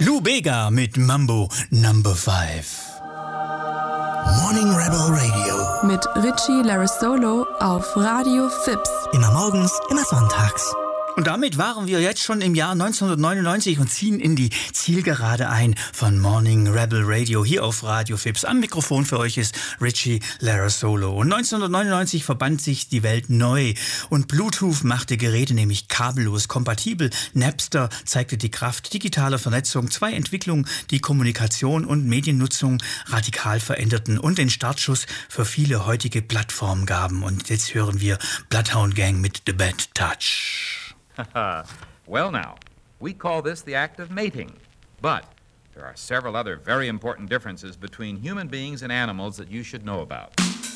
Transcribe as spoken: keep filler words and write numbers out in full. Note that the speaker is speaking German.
Lou Bega mit Mambo Number five. Morning Rebel Radio. Mit Richie Larissolo auf Radio Fips. Immer morgens, immer sonntags. Und damit waren wir jetzt schon im Jahr neunzehnhundertneunundneunzig und ziehen in die Zielgerade ein von Morning Rebel Radio hier auf Radio Fips. Am Mikrofon für euch ist Richie Larissolo. Und neunzehnhundertneunundneunzig verband sich die Welt neu und Bluetooth machte Geräte nämlich kabellos kompatibel. Napster zeigte die Kraft digitaler Vernetzung, zwei Entwicklungen, die Kommunikation und Mediennutzung radikal veränderten und den Startschuss für viele heutige Plattformen gaben. Und jetzt hören wir Bloodhound Gang mit The Bad Touch. Well now, we call this the act of mating, but there are several other very important differences between human beings and animals that you should know about.